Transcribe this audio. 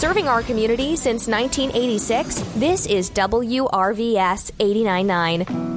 Serving our community since 1986, this is WRVS 89.9.